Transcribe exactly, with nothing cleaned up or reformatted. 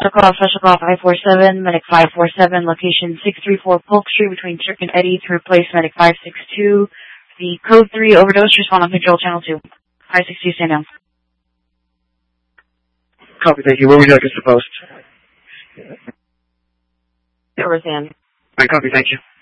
Special call, special call five four seven, medic five four seven, location six three four Polk Street between Trick and Eddie to replace medic five six two. The code three overdose, respond on control channel two. five six two, stand down. Copy, thank you. Where would you like us to post? Roseanne. Alright, copy, thank you.